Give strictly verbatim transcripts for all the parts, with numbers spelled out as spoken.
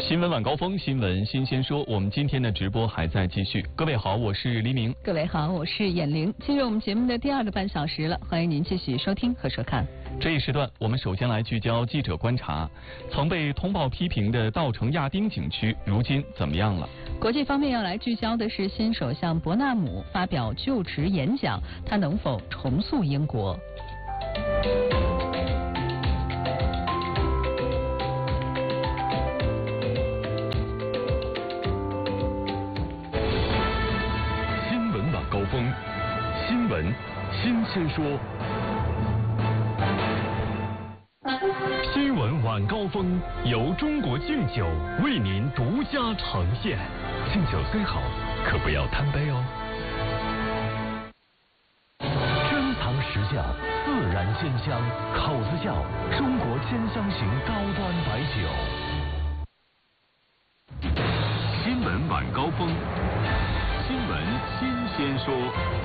新闻晚高峰，新闻新鲜说，我们今天的直播还在继续。各位好，我是黎明。 各位好，我是眼玲。进入我们节目的第二个半小时了，欢迎您继续收听和收看。 这一时段，我们首先来聚焦记者观察。曾被通报批评的稻城亚丁景区，如今怎么样了？ 国际方面要来聚焦的是新首相伯纳姆发表就职演讲，他能否重塑英国？ 高峰新闻新鲜说，新闻晚高峰由中国敬酒为您独家呈现。敬酒虽好，可不要贪杯哦。珍藏实窖，自然鲜香，口子窖，中国千香型高端白酒。新闻晚高峰。新闻新鲜说，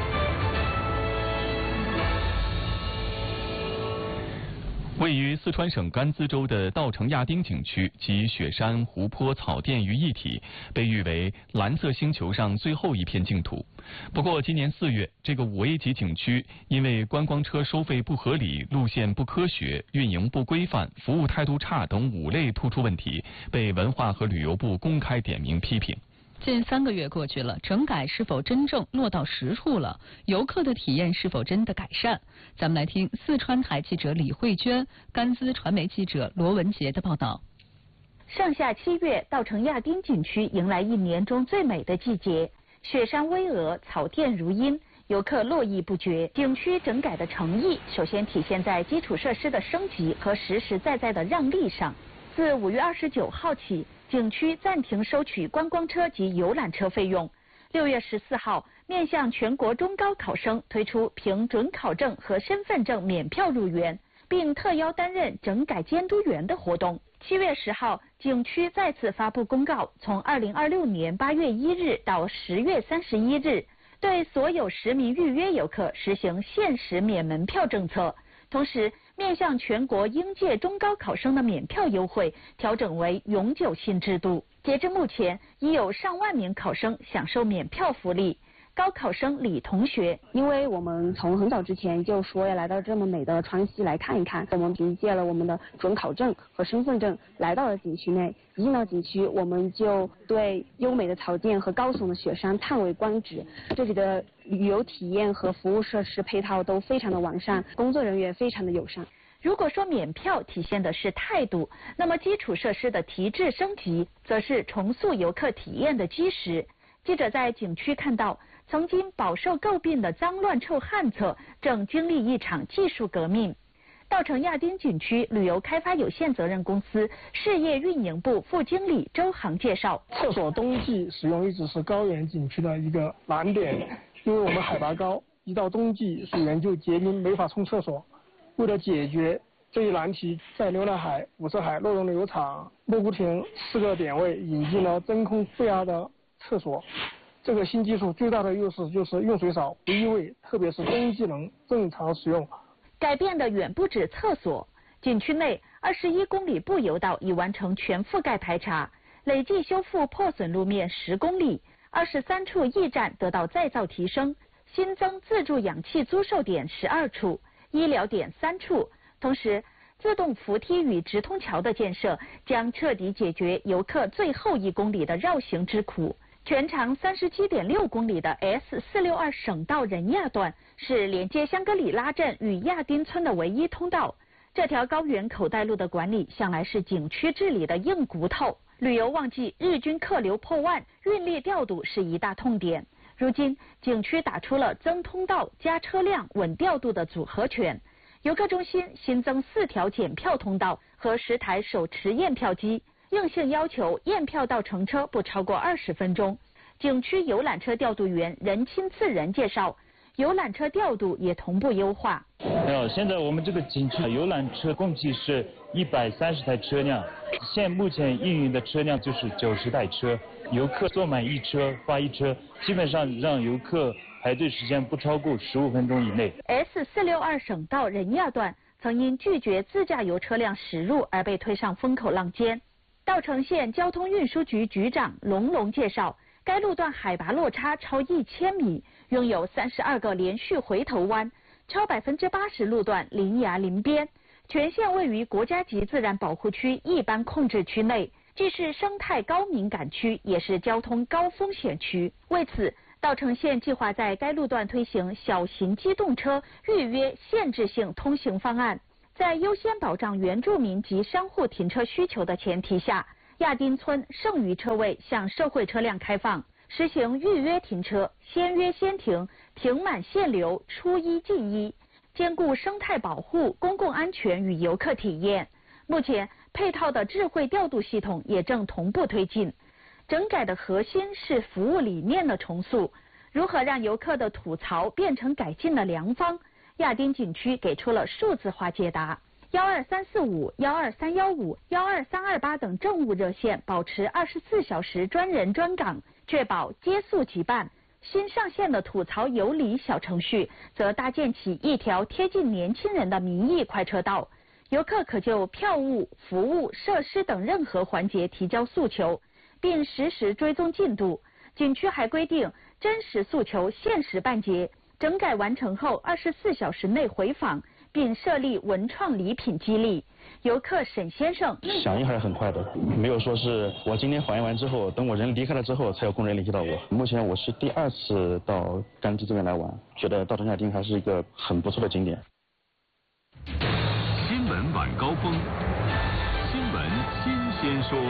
位于四川省甘孜州的稻城亚丁景区集雪山、湖泊、草甸于一体，被誉为蓝色星球上最后一片净土。不过，今年四月，这个五 A 级景区因为观光车收费不合理、路线不科学、运营不规范、服务态度差等五类突出问题，被文化和旅游部公开点名批评。 近三个月过去了，整改是否真正落到实处了？游客的体验是否真的改善？咱们来听四川台记者李慧娟、甘孜传媒记者罗文杰的报道。 上下七月，稻城亚丁景区迎来一年中最美的季节，雪山巍峨，草甸如茵，游客络绎不绝。景区整改的诚意，首先体现在基础设施的升级和实实在在的让利上。自五月二十九号起，景区暂停收取观光车及游览车费用。六月十四号，面向全国中高考生推出凭准考证和身份证免票入园，并特邀担任整改监督员的活动。七月十号，景区再次发布公告，从二零二六年八月一日到十月三十一日，对所有实名预约游客实行限时免门票政策。同时，面向全国应届中高考生的免票优惠调整为永久性制度。截至目前，已有上万名考生享受免票福利。高考生李同学， 因为我们从很早之前就说要来到这么美的川西来看一看，我们凭借了我们的准考证和身份证来到了景区内。一进到景区，我们就对优美的草甸和高耸的雪山叹为观止。这里的旅游体验和服务设施配套都非常的完善，工作人员非常的友善。 如果说免票体现的是态度，那么基础设施的提质升级则是重塑游客体验的基石。记者在景区看到，曾经饱受诟病的脏乱臭旱厕正经历一场技术革命。稻城亚丁景区旅游开发有限责任公司事业运营部副经理周航介绍， 厕所冬季使用一直是高原景区的一个难点，因为我们海拔高，一到冬季水源就结冰，没法冲厕所。为了解决这一难题，在浏览海、五色海、洛绒旅游场、莫古亭四个点位引进了真空负压的厕所。这个新技术最大的优势就是用水少、不异味，特别是冬季能正常使用。 改变的远不止厕所，景区内二十一公里步游道已完成全覆盖排查，累计修复破损路面十公里，二十三处驿站得到再造提升，新增自助氧气租售点十二处，医疗点三处。同时，自动扶梯与直通桥的建设将彻底解决游客最后一公里的绕行之苦。全长三十七点六公里的 S 四六二省道仁亚段是连接香格里拉镇与亚丁村的唯一通道。这条高原口袋路的管理向来是景区治理的硬骨头。旅游旺季，日均客流破万，运力调度是一大痛点。如今，景区打出了增通道、加车辆、稳调度的组合拳。游客中心新增四条检票通道和十台手持验票机。硬性要求验票到乘车不超过二十分钟。景区游览车调度员任钦次仁介绍，游览车调度也同步优化。 没有，现在我们这个景区游览车共计是一百三十台车辆，现目前运营的车辆就是九十台车，游客坐满一车花一车，基本上让游客排队时间不超过十五分钟以内。 S 四六二省道仁亚段曾因拒绝自驾游车辆驶入而被推上风口浪尖。 稻城县交通运输局局长龙龙介绍，该路段海拔落差超一千米，拥有三十二个连续回头弯，超百分之八十路段临崖临边。全县位于国家级自然保护区一般控制区内，既是生态高敏感区，也是交通高风险区。为此，稻城县计划在该路段推行小型机动车预约限制性通行方案。在优先保障原住民及商户停车需求的前提下，亚丁村剩余车位向社会车辆开放，实行预约停车、先约先停、停满限流、出一进一，兼顾生态保护、公共安全与游客体验。目前，配套的智慧调度系统也正同步推进。整改的核心是服务理念的重塑，如何让游客的吐槽变成改进的良方？亚丁景区给出了数字化解答。幺二三四五、幺二三幺五、幺二三二八等政务热线保持二十四小时专人专岗，确保接速即办。新上线的吐槽有理小程序，则搭建起一条贴近年轻人的民意快车道，游客可就票务、服务、设施等任何环节提交诉求，并实时追踪进度。景区还规定真实诉求限时办结，整改完成后二十四小时内回访，并设立文创礼品激励。游客沈先生响应还是很快的，没有说是我今天反映完之后，等我人离开了之后才有工人联系到我。目前我是第二次到甘孜这边来玩，觉得稻城亚丁还是一个很不错的景点。 新闻晚高峰，新闻新鲜说。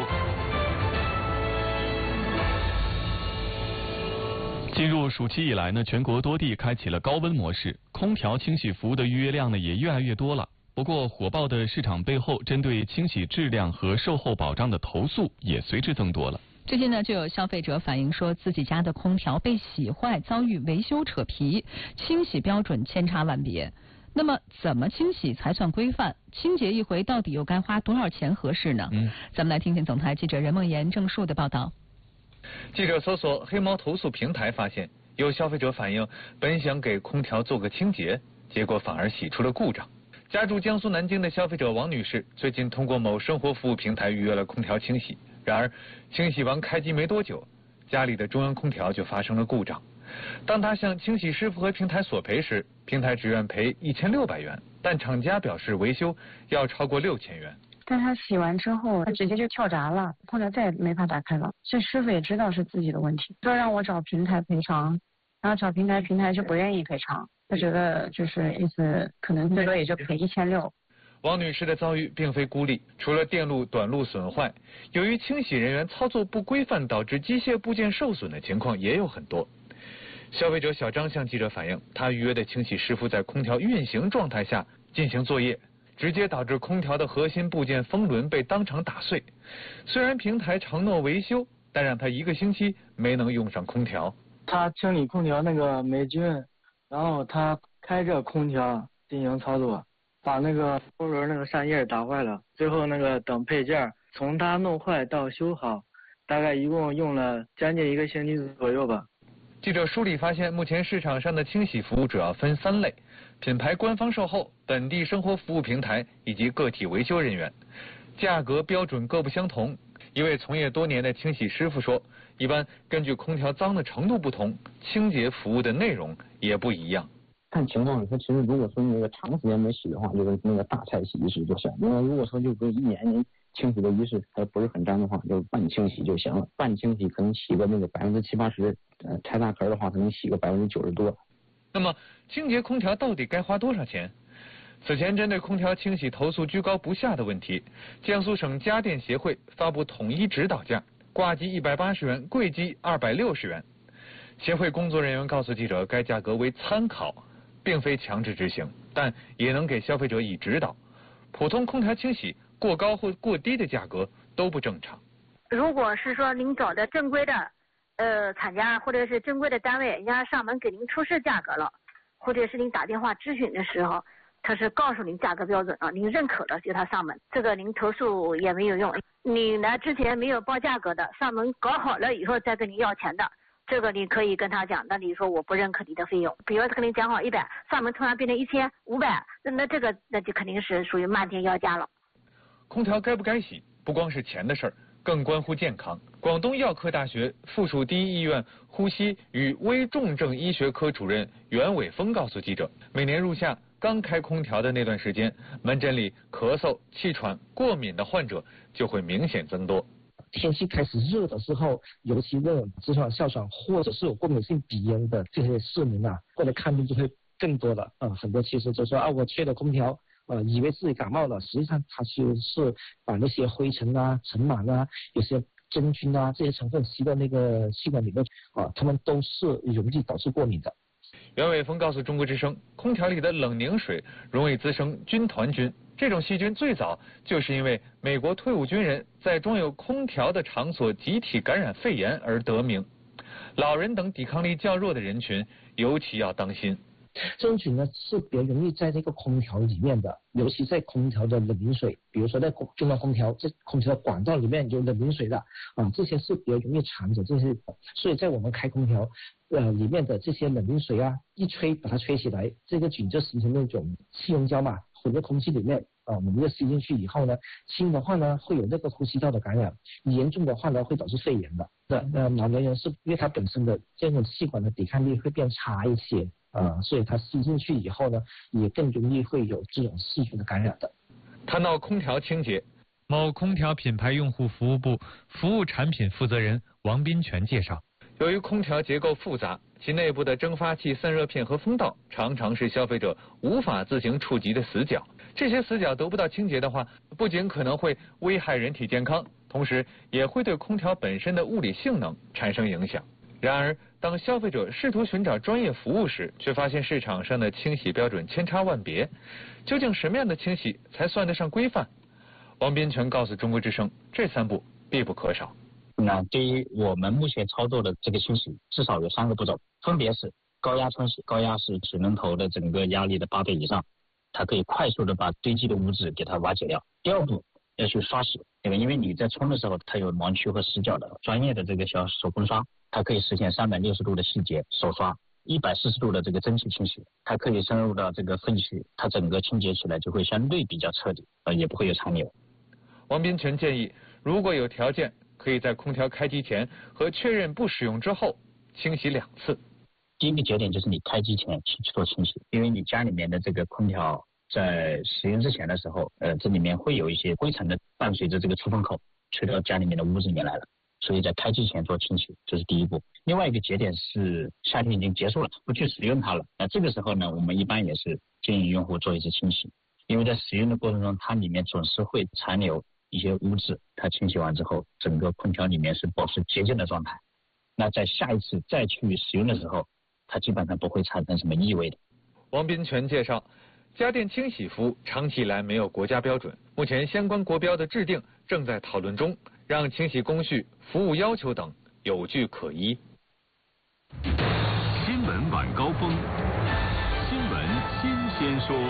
进入暑期以来呢，全国多地开启了高温模式，空调清洗服务的预约量呢也越来越多了。不过，火爆的市场背后，针对清洗质量和售后保障的投诉也随之增多了。 最近呢，就有消费者反映说，自己家的空调被洗坏，遭遇维修扯皮，清洗标准千差万别。那么，怎么清洗才算规范？清洁一回到底又该花多少钱合适呢？嗯，咱们来听听总台记者任梦妍、郑树的报道。 记者搜索黑猫投诉平台，发现有消费者反映，本想给空调做个清洁，结果反而洗出了故障。家住江苏南京的消费者王女士最近通过某生活服务平台预约了空调清洗，然而清洗完开机没多久，家里的中央空调就发生了故障。当她向清洗师傅和平台索赔时，平台只愿赔一千六百元，但厂家表示维修要超过六千元。 但他洗完之后，他直接就跳闸了，空调再也没法打开了。所以师傅也知道是自己的问题，说让我找平台赔偿，然后找平台，平台就不愿意赔偿，他觉得就是意思可能最多也就赔一千六。 王女士的遭遇并非孤立，除了电路短路损坏，由于清洗人员操作不规范导致机械部件受损的情况也有很多。消费者小张向记者反映，他预约的清洗师傅在空调运行状态下进行作业，直接导致空调的核心部件风轮被当场打碎。虽然平台承诺维修，但让他一个星期没能用上空调。 他清理空调那个霉菌，然后他开着空调进行操作，把那个风轮那个扇叶打坏了，最后那个等配件从他弄坏到修好，大概一共用了将近一个星期左右吧。 记者梳理发现，目前市场上的清洗服务主要分三类：品牌官方售后、本地生活服务平台以及个体维修人员。价格标准各不相同。一位从业多年的清洗师傅说，一般根据空调脏的程度不同，清洁服务的内容也不一样。 看情况，它其实如果说那个长时间没洗的话，就是那个大菜洗仪式就行。因为如果说就隔一年您清洗的仪式还不是很脏的话，就半清洗就行了。半清洗可能洗个那个百分之七八十，呃，拆大壳的话可能洗个百分之九十多。 那么清洁空调到底该花多少钱？此前针对空调清洗投诉居高不下的问题，江苏省家电协会发布统一指导价，挂机一百八十元，柜机二百六十元。协会工作人员告诉记者，该价格为参考，并非强制执行，但也能给消费者以指导。普通空调清洗过高或过低的价格都不正常。 如果是说您找的正规的呃厂家或者是正规的单位，人家上门给您出示价格了，或者是您打电话咨询的时候，他是告诉您价格标准了，您认可了就他上门，这个您投诉也没有用。你来之前没有报价格的，上门搞好了以后再跟你要钱的，这个你可以跟他讲，那你说我不认可你的费用，比如他跟你讲好一百，上门突然变成一千五百，那那这个那就肯定是属于漫天要价了。 空调该不该洗，不光是钱的事儿， 更关乎健康。广东药科大学附属第一医院呼吸与危重症医学科主任袁伟峰告诉记者，每年入夏刚开空调的那段时间，门诊里咳嗽、气喘、过敏的患者就会明显增多。 天气开始热的时候，尤其那种直肠哮喘或者是有过敏性鼻炎的这些市民啊，过来看病就会更多了。呃，很多其实就说啊，我吹了空调。呃，以为自己感冒了，实际上它其实是把那些灰尘啊、尘螨啊、有些真菌啊这些成分吸到那个气管里面啊，它们都是容易导致过敏的。 袁伟峰告诉中国之声，空调里的冷凝水容易滋生军团菌，这种细菌最早就是因为美国退伍军人在装有空调的场所集体感染肺炎而得名。老人等抵抗力较弱的人群尤其要当心。 这种菌呢是比较容易在这个空调里面的，尤其在空调的冷凝水，比如说在中央空调这空调的管道里面有冷凝水的啊，这些是比较容易藏着这些，所以在我们开空调呃里面的这些冷凝水啊，一吹把它吹起来，这个菌就形成那种气溶胶嘛，混在空气里面啊，我们就吸进去以后呢，轻的话呢会有那个呼吸道的感染，严重的话呢会导致肺炎的。那呃老年人是因为他本身的这种气管的抵抗力会变差一些。呃，所以它吸进去以后呢，也更容易会有这种细菌的感染的。 谈到空调清洁， 某空调品牌用户服务部服务产品负责人王斌全介绍， 由于空调结构复杂，其内部的蒸发器、散热片和风道常常是消费者无法自行触及的死角。这些死角得不到清洁的话，不仅可能会危害人体健康，同时也会对空调本身的物理性能产生影响。然而，当消费者试图寻找专业服务时，却发现市场上的清洗标准千差万别。究竟什么样的清洗才算得上规范？王斌全告诉中国之声，这三步必不可少。 那对于我们目前操作的这个清洗，至少有三个步骤，分别是高压冲洗，高压是水龙头的整个压力的八倍以上，它可以快速的把堆积的污渍给它瓦解掉。第二步要去刷洗，对吧？因为你在冲的时候，它有盲区和死角的，专业的这个小手工刷。它可以实现三百六十度的细节手刷，一百四十度的这个蒸汽清洗，它可以深入到这个粪区，它整个清洁起来就会相对比较彻底，呃，也不会有残留。 王斌全建议，如果有条件，可以在空调开机前和确认不使用之后清洗两次。 第一个节点就是你开机前去做清洗，因为你家里面的这个空调在使用之前的时候，呃，这里面会有一些灰尘的伴随着这个出风口吹到家里面的屋子里面来了。所以在开机前做清洗，这是第一步。另外一个节点是夏天已经结束了，不去使用它了，那这个时候呢，我们一般也是建议用户做一次清洗，因为在使用的过程中，它里面总是会残留一些污渍，它清洗完之后，整个空调里面是保持洁净的状态。那在下一次再去使用的时候，它基本上不会产生什么异味的。 王斌全介绍，家电清洗服务长期以来没有国家标准，目前相关国标的制定正在讨论中，让清洗工序、服务要求等有据可依。 新闻晚高峰，新闻新鲜说。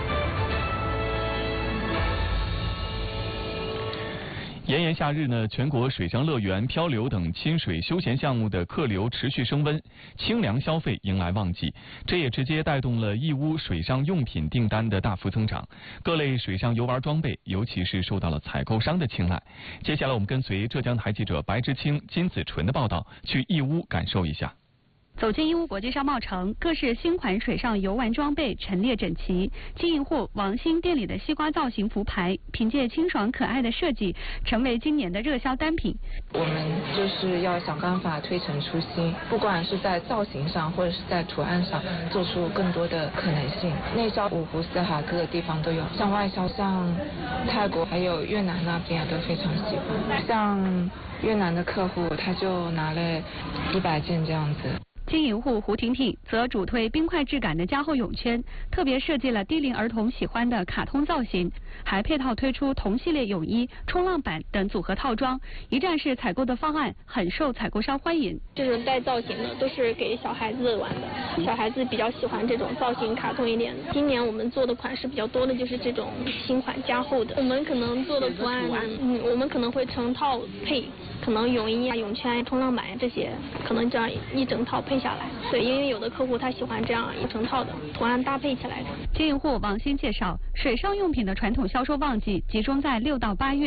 炎炎夏日呢，全国水上乐园、漂流等亲水休闲项目的客流持续升温，清凉消费迎来旺季，这也直接带动了义乌水上用品订单的大幅增长。各类水上游玩装备，尤其是受到了采购商的青睐。接下来，我们跟随浙江台记者白之清、金子纯的报道，去义乌感受一下。 走进义乌国际商贸城，各式新款水上游玩装备陈列整齐。经营户王鑫店里的西瓜造型浮牌，凭借清爽可爱的设计，成为今年的热销单品。 我们就是要想办法推陈出新，不管是在造型上或者是在图案上，做出更多的可能性。内销五湖四海各个地方都有，像外销，像泰国还有越南那边都非常喜欢。像越南的客户，他就拿了一百件这样子。 经营户胡婷婷则主推冰块质感的加厚泳圈，特别设计了低龄儿童喜欢的卡通造型，还配套推出同系列泳衣、冲浪板等组合套装，一站式采购的方案很受采购商欢迎。 这种带造型的都是给小孩子玩的，小孩子比较喜欢这种造型卡通一点的。今年我们做的款式比较多的就是这种新款加厚的，我们可能做的图案，嗯，我们可能会成套配。可能泳衣啊、泳圈、冲浪板这些，可能这样一整套配下来。对，因为有的客户他喜欢这样一整套的图案搭配起来的。 经营户王鑫介绍，水上用品的传统销售旺季集中在六到八月，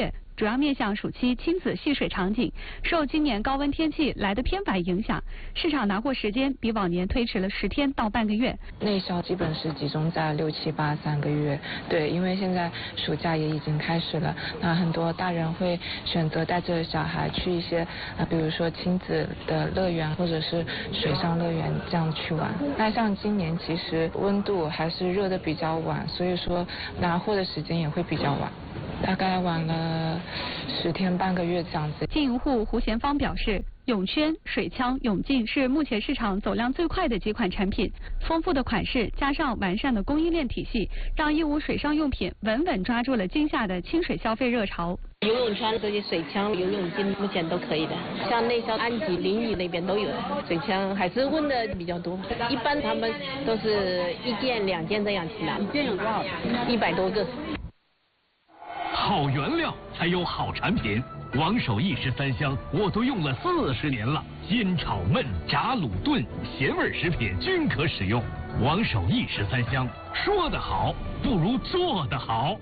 主要面向暑期亲子戏水场景。受今年高温天气来得偏晚影响，市场拿货时间比往年推迟了十天到半个月。 内销基本是集中在六七八三个月，对，因为现在暑假也已经开始了，那很多大人会选择带着小孩去一些呃，比如说亲子的乐园或者是水上乐园这样去玩。那像今年其实温度还是热的比较晚，所以说拿货的时间也会比较晚，大概晚了十天半个月这样子。 经营户胡贤芳表示，泳圈、水枪、泳镜是目前市场走量最快的几款产品，丰富的款式加上完善的供应链体系，让义乌水上用品稳稳抓住了今夏的清水消费热潮。 游泳圈这些水枪、游泳镜目前都可以的，像内销安吉、临沂那边都有的。水枪还是问的比较多，一般他们都是一件、两件这样去拿。一件有多少？一百多个。 好原料才有好产品。王守义十三香我都用了四十年了，煎炒焖炸卤炖咸味食品均可使用。王守义十三香，说得好不如做得好。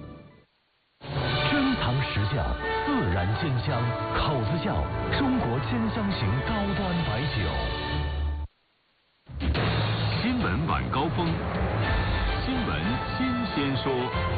珍藏石窖，自然煎香，口子窖，中国煎香型高端白酒。 新闻晚高峰，新闻新鲜说。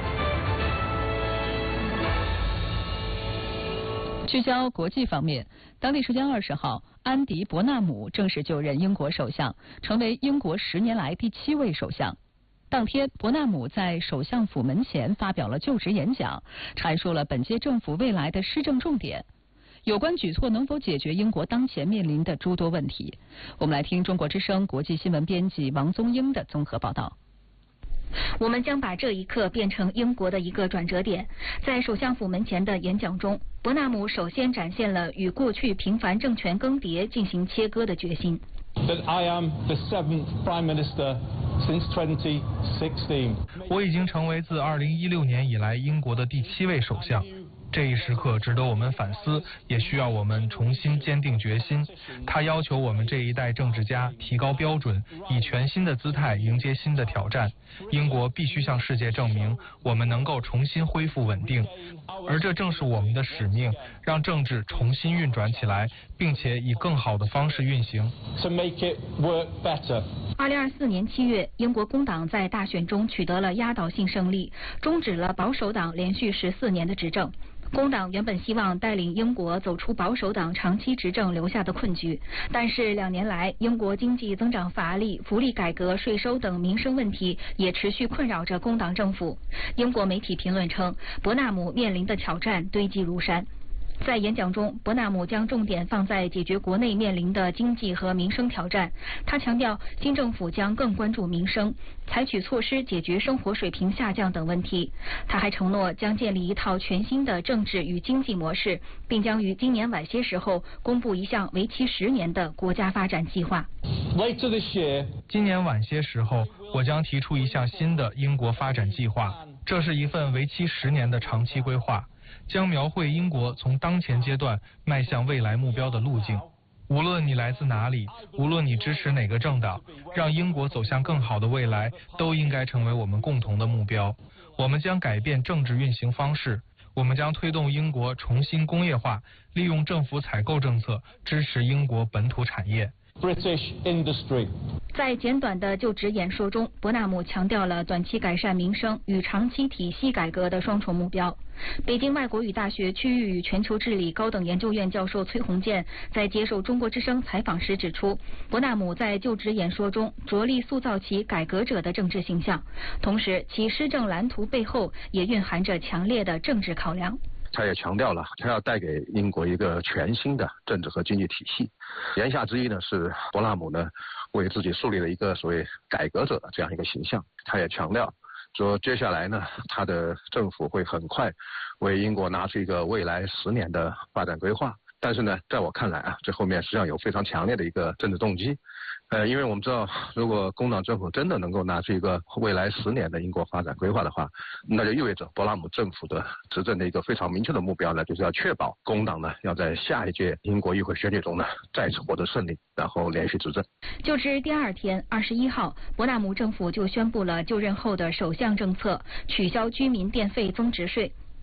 聚焦国际方面，当地时间二十号，安迪·伯纳姆正式就任英国首相，成为英国十年来第七位首相。当天，伯纳姆在首相府门前发表了就职演讲，阐述了本届政府未来的施政重点。有关举措能否解决英国当前面临的诸多问题？我们来听中国之声国际新闻编辑王宗英的综合报道。 我们将把这一刻变成英国的一个转折点。在首相府门前的演讲中，伯纳姆首先展现了与过去频繁政权更迭进行切割的决心。 That I am the seventh Prime Minister since twenty sixteen. 我已经成为自二零一六年以来英国的第七位首相。这一时刻值得我们反思，也需要我们重新坚定决心。它要求我们这一代政治家提高标准，以全新的姿态迎接新的挑战。英国必须向世界证明，我们能够重新恢复稳定，而这正是我们的使命，让政治重新运转起来，并且以更好的方式运行。 To make it work better. 二零二四年七月，英国工党在大选中取得了压倒性胜利，终止了保守党连续十四年的执政。工党原本希望带领英国走出保守党长期执政留下的困局，但是两年来，英国经济增长乏力、福利改革、税收等民生问题也持续困扰着工党政府。英国媒体评论称，伯纳姆面临的挑战堆积如山。在演讲中，伯纳姆将重点放在解决国内面临的经济和民生挑战。他强调，新政府将更关注民生，采取措施解决生活水平下降等问题。他还承诺将建立一套全新的政治与经济模式，并将于今年晚些时候公布一项为期十年的国家发展计划。 Later this year, 今年晚些时候，我将提出一项新的英国发展计划，这是一份为期十年的长期规划。将描绘英国从当前阶段迈向未来目标的路径。无论你来自哪里，无论你支持哪个政党，让英国走向更好的未来，都应该成为我们共同的目标。我们将改变政治运行方式，我们将推动英国重新工业化，利用政府采购政策支持英国本土产业。 British industry. 在简短的就职演说中，伯纳姆强调了短期改善民生与长期体系改革的双重目标。北京外国语大学区域与全球治理高等研究院教授崔洪建在接受中国之声采访时指出，伯纳姆在就职演说中着力塑造其改革者的政治形象，同时其施政蓝图背后也蕴含着强烈的政治考量。 他也强调了，他要带给英国一个全新的政治和经济体系。言下之意呢，是伯纳姆呢为自己树立了一个所谓改革者的这样一个形象。他也强调说，接下来呢，他的政府会很快为英国拿出一个未来十年的发展规划。但是呢，在我看来啊，这后面实际上有非常强烈的一个政治动机。呃，因为我们知道，如果工党政府真的能够拿出一个未来十年的英国发展规划的话，那就意味着伯纳姆政府的执政的一个非常明确的目标呢，就是要确保工党呢要在下一届英国议会选举中呢再次获得胜利，然后连续执政。 就职第二天，二十一号，伯纳姆政府就宣布了就任后的首项政策，取消居民电费增值税。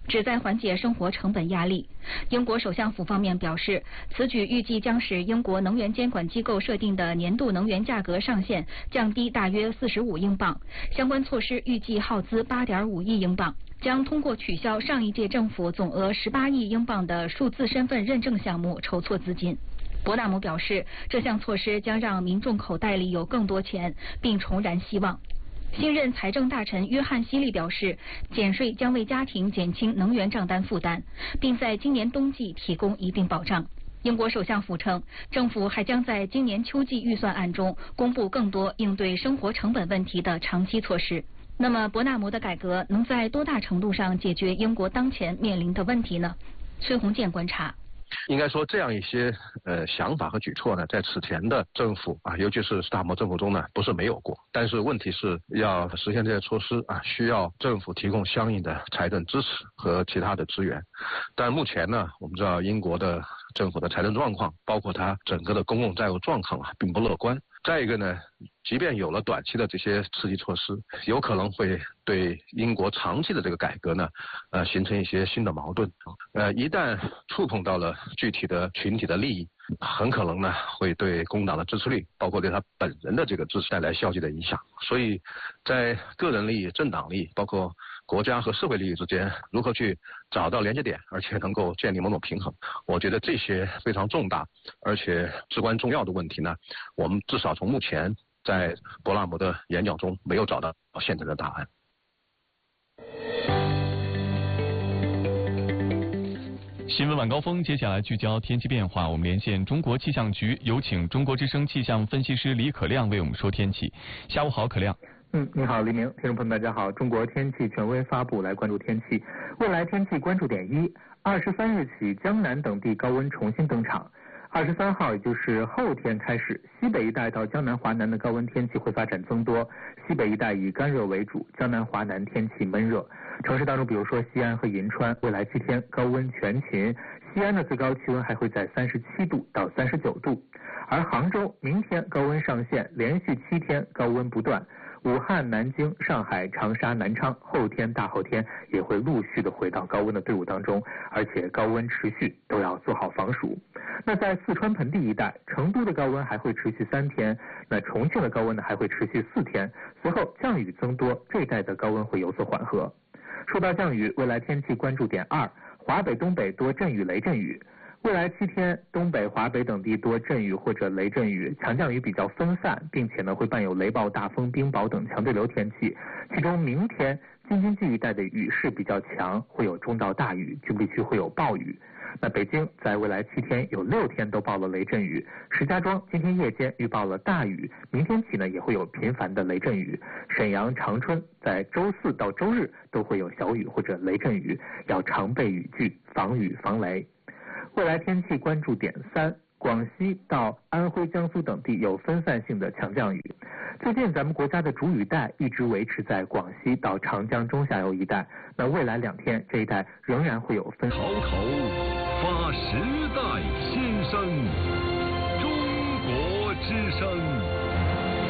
旨在缓解生活成本压力。英国首相府方面表示，此举预计将使英国能源监管机构设定的年度能源价格上限降低大约四十五英镑。相关措施预计耗资八点五亿英镑，将通过取消上一届政府总额十八亿英镑的数字身份认证项目筹措资金。伯纳姆表示，这项措施将让民众口袋里有更多钱，并重燃希望。新任财政大臣约翰·希利表示，减税将为家庭减轻能源账单负担，并在今年冬季提供一定保障。英国首相府称，政府还将在今年秋季预算案中公布更多应对生活成本问题的长期措施。那么，伯纳姆的改革能在多大程度上解决英国当前面临的问题呢？崔洪建观察。 应该说，这样一些呃想法和举措呢，在此前的政府啊，尤其是斯塔默政府中呢，不是没有过。但是问题是要实现这些措施啊，需要政府提供相应的财政支持和其他的资源。但目前呢，我们知道英国的政府的财政状况，包括它整个的公共债务状况啊，并不乐观。再一个呢，即便有了短期的这些刺激措施，有可能会对英国长期的这个改革呢，呃，形成一些新的矛盾。呃，一旦触碰到了具体的群体的利益，很可能呢会对工党的支持率，包括对他本人的这个支持带来消极的影响。所以，在个人利益、政党利益，包括国家和社会利益之间，如何去找到连接点，而且能够建立某种平衡，我觉得这些非常重大而且至关重要的问题呢，我们至少从目前在伯纳姆的演讲中没有找到现成的答案。 新闻晚高峰，接下来聚焦天气变化，我们连线中国气象局，有请中国之声气象分析师李可亮为我们说天气。下午好，可亮。 嗯，你好，黎明，听众朋友们大家好。中国天气权威发布，来关注天气。未来天气关注点一：二十三日起，江南等地高温重新登场。二十三号，也就是后天开始，西北一带到江南华南的高温天气会发展增多。西北一带以干热为主，江南华南天气闷热。城市当中，比如说西安和银川，未来七天高温全勤。西安的最高气温还会在三十七度到三十九度，而杭州明天高温上线，连续七天高温不断。武汉、南京、上海、长沙、南昌后天、大后天也会陆续的回到高温的队伍当中，而且高温持续，都要做好防暑。那在四川盆地一带，成都的高温还会持续三天，那重庆的高温呢还会持续四天，随后降雨增多，这一带的高温会有所缓和。说到降雨，未来天气关注点二：华北、东北多阵雨、雷阵雨。未来七天，东北、华北等地多阵雨或者雷阵雨，强降雨比较分散，并且呢会伴有雷暴、大风、冰雹等强对流天气。其中明天京津冀一带的雨势比较强，会有中到大雨，局部地区会有暴雨。那北京在未来七天有六天都报了雷阵雨，石家庄今天夜间预报了大雨，明天起呢也会有频繁的雷阵雨。沈阳、长春在周四到周日都会有小雨或者雷阵雨，要常备雨具，防雨防雷。未来天气关注点三：广西到安徽、江苏等地有分散性的强降雨。最近咱们国家的主雨带一直维持在广西到长江中下游一带，那未来两天这一带仍然会有分。 考考发时代心声，中国之声。